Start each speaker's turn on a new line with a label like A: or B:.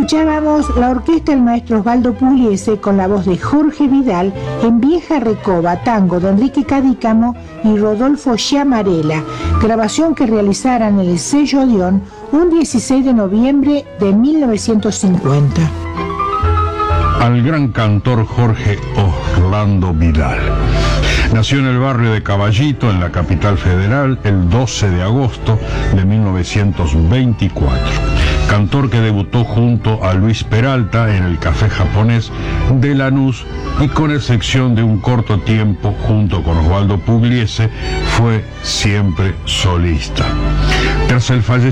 A: Escuchábamos la orquesta del maestro Osvaldo Pugliese con la voz de Jorge Vidal en Vieja Recoba, tango de Enrique Cadícamo y Rodolfo Chiamarella, grabación que realizaran en el sello Odeón un 16 de noviembre de 1950.
B: Al gran cantor Jorge Orlando Vidal. Nació en el barrio de Caballito, en la capital federal, el 12 de agosto de 1924. Cantor que debutó junto a Luis Peralta en el Café Japonés de Lanús y con excepción de un corto tiempo junto con Osvaldo Pugliese, fue siempre solista. Tras el fallecimiento